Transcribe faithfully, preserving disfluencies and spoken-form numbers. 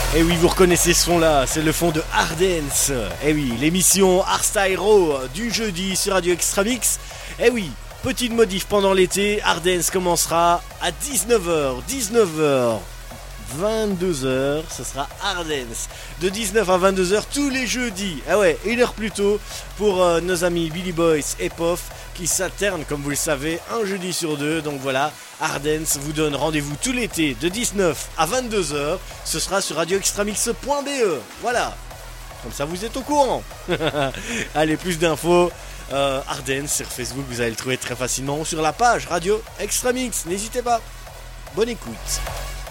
Et oui, vous reconnaissez ce son-là, c'est le fond de Hardance. Et oui, l'émission Hardstyle Raw du jeudi sur Radio Extra Mix. Et oui, petite modif pendant l'été, Hardance commencera à dix-neuf heures, dix-neuf heures, vingt-deux heures, ce sera Hardance. De dix-neuf à vingt-deux heures tous les jeudis. Ah ouais, une heure plus tôt pour euh, nos amis Billy Boys et Pof qui s'alternent, comme vous le savez, un jeudi sur deux. Donc voilà, Hardance vous donne rendez-vous tout l'été de dix-neuf à vingt-deux heures. Ce sera sur radio extra mix point b e. Voilà, comme ça vous êtes au courant. Allez, plus d'infos. Euh, Hardance sur Facebook, vous allez le trouver très facilement. Ou sur la page Radio Extra Mix, n'hésitez pas. Bonne écoute.